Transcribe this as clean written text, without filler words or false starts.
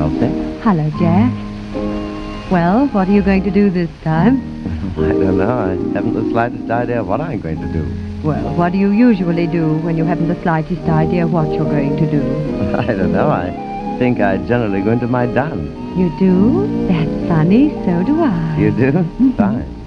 Elsie. Hello, Jack. Well, what are you going to do this time? I don't know. I haven't the slightest idea what I'm going to do. Well, what do you usually do when you haven't the slightest idea what you're going to do? I don't know. I think I generally go into my dance. You do? That's funny. So do I. You do? Fine.